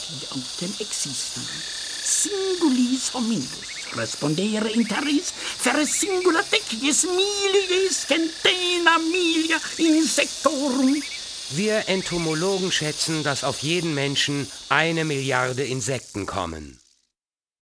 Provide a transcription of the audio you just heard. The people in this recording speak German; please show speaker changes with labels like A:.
A: quiotem existam, singulis hominus respondere interis fer singula tecies milies centena milia insectorum.
B: Wir Entomologen schätzen, dass auf jeden Menschen 1 Milliarde Insekten kommen.